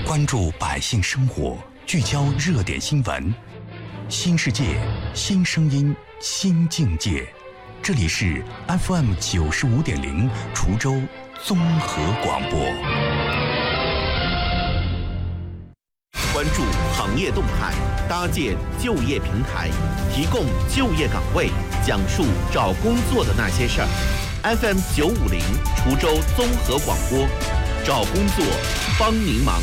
关注百姓生活，聚焦热点新闻，新世界，新声音，新境界。这里是 FM 95.0滁州综合广播。 关注行业动态，搭建就业平台，提供就业岗位，讲述找工作的那些事儿。FM 950滁州综合广播，找工作帮您忙。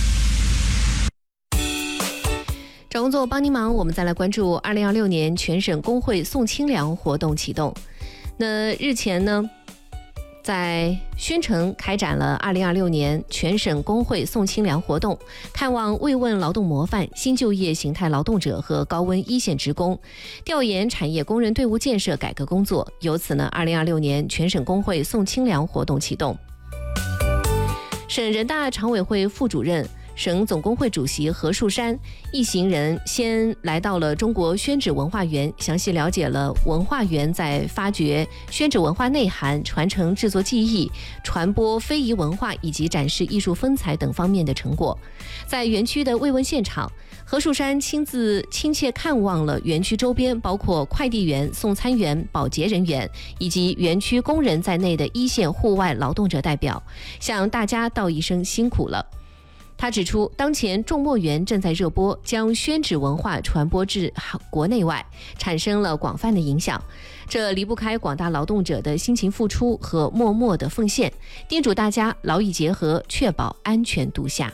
找工作帮您忙，我们再来关注2026年全省工会送清凉活动启动。那日前呢，在宣城开展了2026年全省工会送清凉活动，看望慰问劳动模范、新就业形态劳动者和高温一线职工，调研产业工人队伍建设改革工作。由此呢，2026年全省工会送清凉活动启动。省人大常委会副主任、省总工会主席何树山一行人先来到了中国宣纸文化园，详细了解了文化园在发掘宣纸文化内涵、传承制作技艺、传播非遗文化以及展示艺术风采等方面的成果。在园区的慰问现场，何树山亲切看望了园区周边包括快递员、送餐员、保洁人员以及园区工人在内的一线户外劳动者代表，向大家道一声辛苦了。他指出，当前种墨园正在热播，将宣纸文化传播至国内外，产生了广泛的影响。这离不开广大劳动者的辛勤付出和默默的奉献，叮嘱大家劳逸结合，确保安全度夏。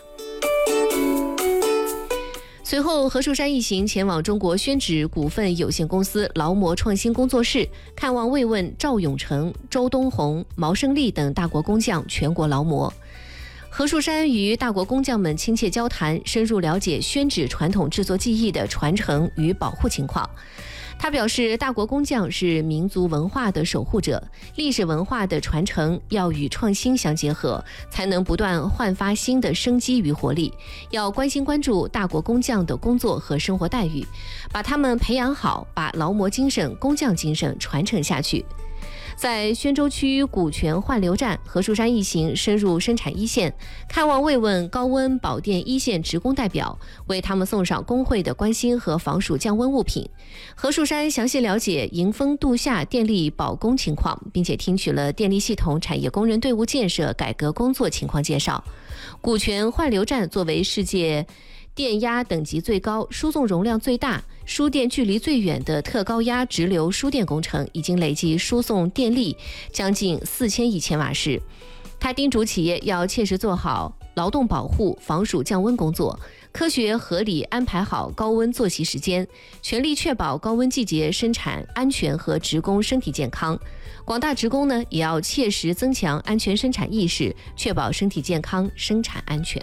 随后，何树山一行前往中国宣纸股份有限公司劳模创新工作室，看望慰问赵永成、周东红、毛胜利等大国工匠、全国劳模。何树山与大国工匠们亲切交谈，深入了解宣纸传统制作技艺的传承与保护情况。他表示，大国工匠是民族文化的守护者，历史文化的传承要与创新相结合，才能不断焕发新的生机与活力。要关心关注大国工匠的工作和生活待遇，把他们培养好，把劳模精神、工匠精神传承下去。在宣州区股权换流站，何树山一行深入生产一线，看望慰问高温保电一线职工代表，为他们送上工会的关心和防暑降温物品。何树山详细了解迎风度夏电力保供情况，并且听取了电力系统产业工人队伍建设改革工作情况介绍。股权换流站作为世界电压等级最高、输送容量最大、输电距离最远的特高压直流输电工程，已经累计输送电力将近4000亿千瓦时。他叮嘱企业要切实做好劳动保护、防暑降温工作，科学合理安排好高温作息时间，全力确保高温季节生产安全和职工身体健康。广大职工呢，也要切实增强安全生产意识，确保身体健康、生产安全。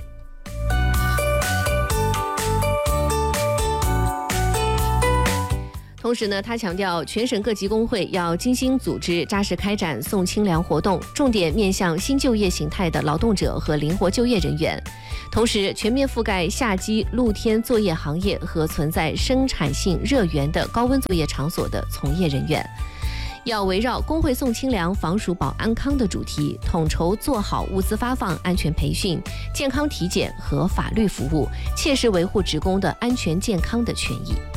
同时呢，他强调，全省各级工会要精心组织、扎实开展送清凉活动，重点面向新就业形态的劳动者和灵活就业人员，同时全面覆盖夏季露天作业行业和存在生产性热源的高温作业场所的从业人员。要围绕工会送清凉、防暑保安康的主题，统筹做好物资发放、安全培训、健康体检和法律服务，切实维护职工的安全健康的权益。